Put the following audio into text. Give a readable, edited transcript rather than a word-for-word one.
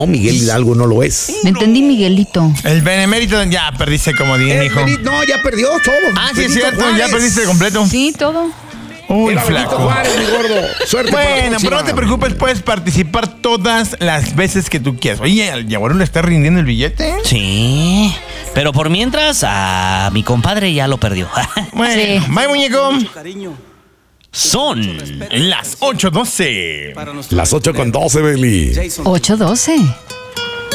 Miguel Hidalgo no lo es. Me entendí, Miguelito. El benemérito ya perdiste comodín, hijo. No, ya perdió todo. Sí, es cierto, ya perdiste completo. Sí, todo. Uy, Era Benito flaco. Juárez, mi gordo. Suerte para la Bueno, próxima. pero no te preocupes, puedes participar todas las veces que tú quieras. Oye, ¿al Yaguarón le está rindiendo el billete? Sí, pero por mientras, a mi compadre ya lo perdió. Bueno, Sí. bye, muñeco. Son Las 8:12. Las 8:12, Beli. 8:12.